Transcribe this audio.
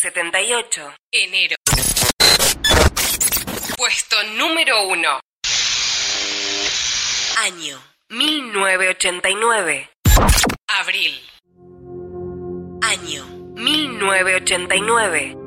1978. Enero. Puesto número 1. Año 1989. Abril. Año 1989.